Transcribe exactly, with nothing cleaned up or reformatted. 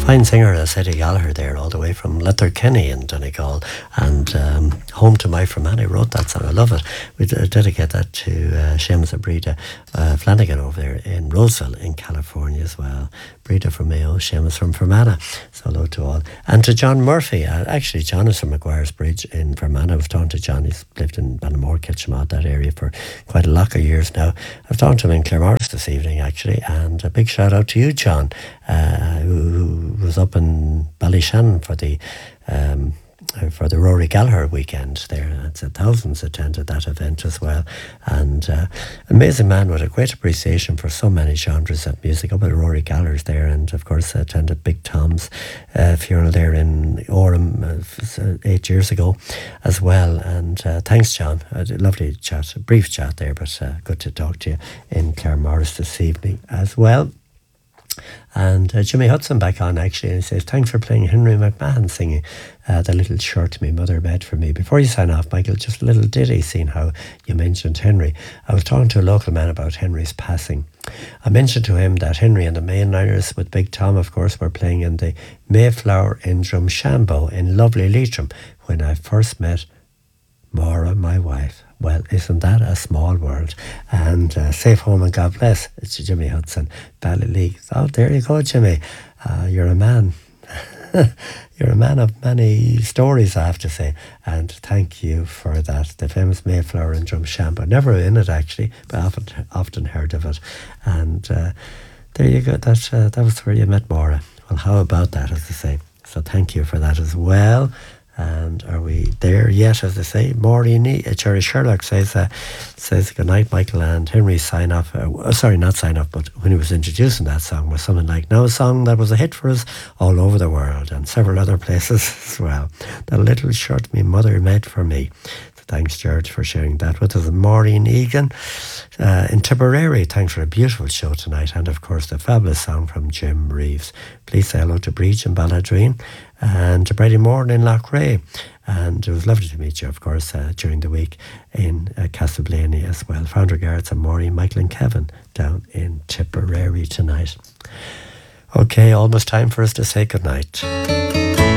fine singer, uh, Sadie Gallagher there, all the way from Letterkenny in Donegal, and um, Home to My Fermanagh wrote that song. I love it. We d- dedicate that to uh, Seamus and Breda uh, Flanagan over there in Roseville in California as well. Breda from Mayo, Seamus from Fermanagh. So hello to all. And to John Murphy. Uh, actually, John is from Maguire's Bridge in Fermanagh. I've talked to John. He's lived in Banamore, Kilchimod, that area for quite a lot of years now. I've talked to him in Claremorris this evening, actually. And a big shout out to you, John, uh, who, who was up in Ballyshannon for the... Um, for the Rory Gallagher weekend there. It's a thousands attended that event as well, and uh, amazing man with a great appreciation for so many genres of music. Up at Rory Gallagher's there, and of course attended Big Tom's uh, funeral there in Orem uh, eight years ago as well. And uh, thanks, John. A lovely chat, a brief chat there, but uh, good to talk to you in Claremorris this evening as well. And uh, Jimmy Hudson back on actually, and he says, thanks for playing Henry McMahon singing uh, The Little Shirt Me Mother Made For Me. Before you sign off, Michael, just a little ditty, seeing how you mentioned Henry. I was talking to a local man about Henry's passing. I mentioned to him that Henry and the Mainliners with Big Tom, of course, were playing in the Mayflower in Drumshambo in lovely Leitrim when I first met Maura, my wife. Well, isn't that a small world? And uh, safe home and God bless. It's Jimmy Hudson, Ballyleague. Oh, there you go, Jimmy. Uh, you're a man. You're a man of many stories, I have to say. And thank you for that. The famous Mayflower in Drumshambo. Never in it, actually, but often, often heard of it. And uh, there you go. That, uh, that was where you met Maura. Well, how about that, as I say? So thank you for that as well. And are we there yet, as I say? Maureen, uh, Cherry Sherlock says, uh, says good night, Michael, and Henry sign off. Uh, sorry, not sign off, but when he was introducing that song was something like, now a song that was a hit for us all over the world and several other places as well. That little shirt me mother made for me. So thanks, George, for sharing that with us. And Maureen Egan uh, in Tipperary, thanks for a beautiful show tonight. And of course, the fabulous song from Jim Reeves. Please say hello to Breach and Balladreen, and to Brady Moore in Loughrea. And it was lovely to meet you, of course, uh, during the week in uh, Castleblaney as well. Founder Garrett and Maureen, Michael and Kevin down in Tipperary tonight. Okay, almost time for us to say goodnight.